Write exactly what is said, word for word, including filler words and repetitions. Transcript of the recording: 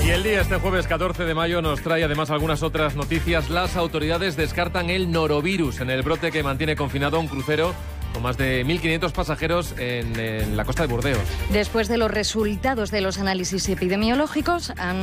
Y el día este jueves catorce de mayo nos trae además algunas otras noticias. Las autoridades descartan el norovirus en el brote que mantiene confinado a un crucero con más de mil quinientos pasajeros en, en la costa de Burdeos. Después de los resultados de los análisis epidemiológicos, han